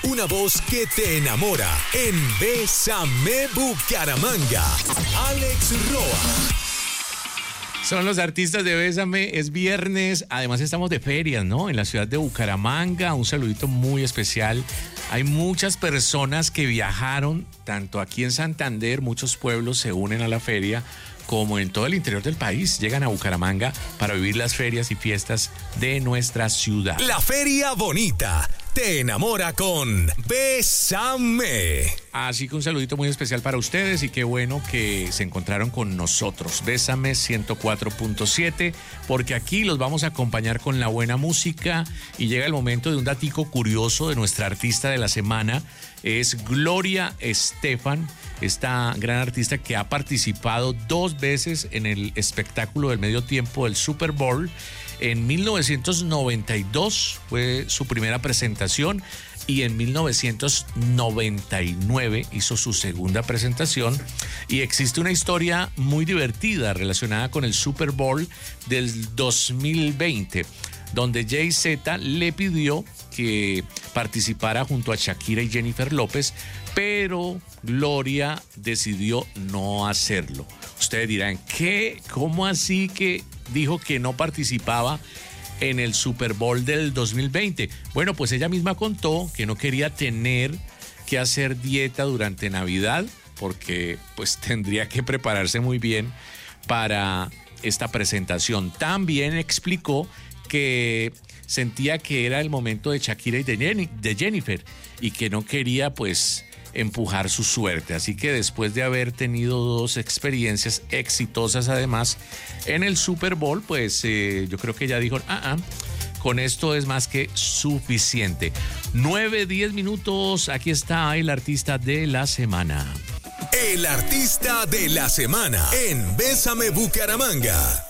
Una voz que te enamora en Bésame Bucaramanga. Alex Roa. Son los artistas de Bésame, es viernes, además estamos de ferias, ¿no? En la ciudad de Bucaramanga, un saludito muy especial. Hay muchas personas que viajaron, tanto aquí en Santander, muchos pueblos se unen a la feria, como en todo el interior del país, llegan a Bucaramanga para vivir las ferias y fiestas de nuestra ciudad. La Feria Bonita te enamora con Bésame. Así que un saludito muy especial para ustedes y qué bueno que se encontraron con nosotros. Bésame 104.7, porque aquí los vamos a acompañar con la buena música y llega el momento de un datico curioso de nuestra artista de la semana. Es Gloria Estefan, esta gran artista que ha participado 2 veces en el espectáculo del medio tiempo del Super Bowl. En 1992 fue su primera presentación y en 1999 hizo su segunda presentación, y existe una historia muy divertida relacionada con el Super Bowl del 2020, donde Jay-Z le pidió que participara junto a Shakira y Jennifer López, pero Gloria decidió no hacerlo. Ustedes dirán, ¿qué? ¿Cómo así que dijo que no participaba en el Super Bowl del 2020? Bueno, pues ella misma contó que no quería tener que hacer dieta durante Navidad, porque pues tendría que prepararse muy bien para esta presentación. También explicó que sentía que era el momento de Shakira y de Jennifer y que no quería pues empujar su suerte. Así que después de haber tenido 2 experiencias exitosas además en el Super Bowl, pues yo creo que ella dijo, con esto es más que suficiente. 9-10 minutos, aquí está el artista de la semana. El artista de la semana en Bésame Bucaramanga.